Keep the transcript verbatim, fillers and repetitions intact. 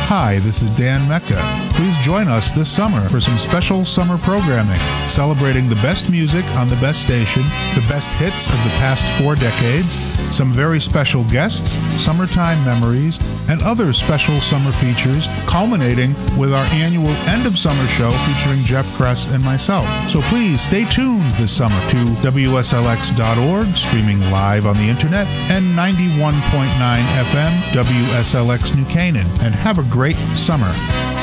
Hi, this is Dan Mecca. Please join us this summer for some special summer programming, celebrating the best music on the best station, the best hits of the past four decades, some very special guests, summertime memories, and other special summer features, culminating with our annual end of summer show featuring Jeff Kress and myself. So please stay tuned this summer to W S L X dot org, streaming live on the internet, and ninety-one point nine F M W S L X New Canaan, and have a great summer.